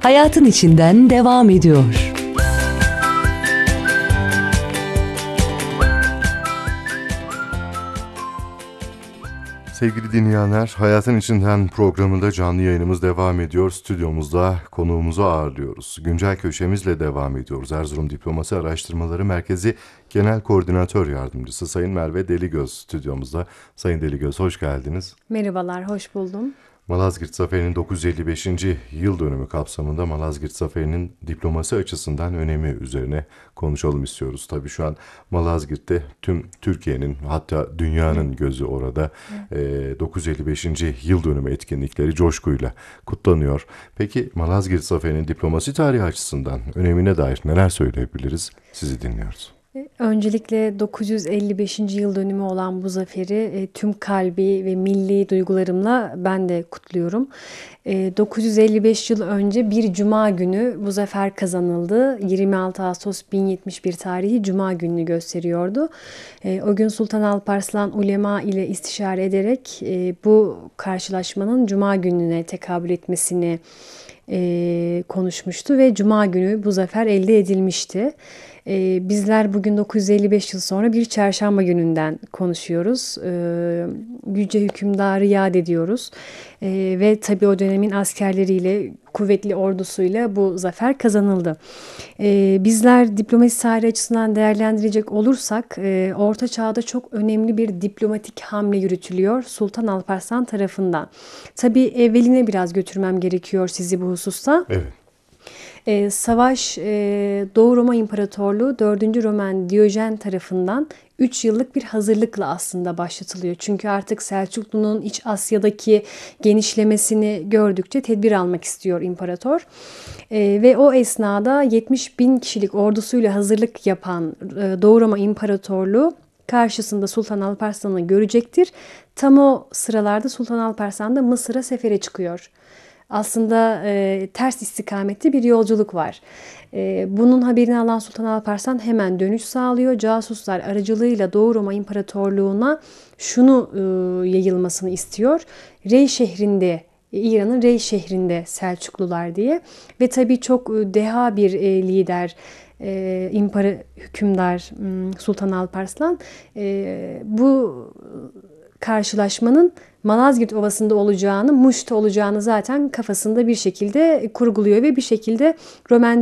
hayatın içinden devam ediyor. Sevgili dinleyenler, Hayatın İçinden programında canlı yayınımız devam ediyor. Stüdyomuzda konuğumuzu ağırlıyoruz. Güncel köşemizle devam ediyoruz. Erzurum Diplomasi Araştırmaları Merkezi Genel Koordinatör Yardımcısı Sayın Merve Deligöz stüdyomuzda. Sayın Deligöz, hoş geldiniz. Merhabalar, hoş buldum. Malazgirt Zaferi'nin 955. yıl dönümü kapsamında Malazgirt Zaferi'nin diplomasi açısından önemi üzerine konuşalım istiyoruz. Tabii şu an Malazgirt'te tüm Türkiye'nin, hatta dünyanın gözü orada. 955. yıl dönümü etkinlikleri coşkuyla kutlanıyor. Peki Malazgirt Zaferi'nin diplomasi tarihi açısından önemine dair neler söyleyebiliriz? Sizi dinliyoruz. Öncelikle 955. yıl dönümü olan bu zaferi tüm kalbi ve milli duygularımla ben de kutluyorum. 955 yıl önce bir Cuma günü bu zafer kazanıldı. 26 Ağustos 1071 tarihi Cuma gününü gösteriyordu. O gün Sultan Alparslan ulema ile istişare ederek bu karşılaşmanın Cuma gününe tekabül etmesini konuşmuştu ve Cuma günü bu zafer elde edilmişti. Bizler bugün 955 yıl sonra bir çarşamba gününden konuşuyoruz. Yüce hükümdarı yad ediyoruz. Ve tabii o dönemin askerleriyle, kuvvetli ordusuyla bu zafer kazanıldı. Bizler diplomasi tarihi açısından değerlendirecek olursak Orta Çağ'da çok önemli bir diplomatik hamle yürütülüyor Sultan Alparslan tarafından. Tabii evveline biraz götürmem gerekiyor sizi bu hususta. Evet. Savaş Doğu Roma İmparatorluğu 4. Roman Diyojen tarafından 3 yıllık bir hazırlıkla aslında başlatılıyor. Çünkü artık Selçuklu'nun İç Asya'daki genişlemesini gördükçe tedbir almak istiyor imparator. Ve o esnada 70 bin kişilik ordusuyla hazırlık yapan Doğu Roma İmparatorluğu karşısında Sultan Alparslan'ı görecektir. Tam o sıralarda Sultan Alparslan da Mısır'a sefere çıkıyor. Aslında ters istikametli bir yolculuk var. Bunun haberini alan Sultan Alparslan hemen dönüş sağlıyor. Casuslar aracılığıyla Doğu Roma İmparatorluğu'na şunu yayılmasını istiyor. Rey şehrinde, İran'ın Rey şehrinde Selçuklular diye. Ve tabii çok deha bir lider, hükümdar Sultan Alparslan. Bu karşılaşmanın Malazgirt Ovası'nda olacağını, Muş'ta olacağını zaten kafasında bir şekilde kurguluyor ve bir şekilde Roman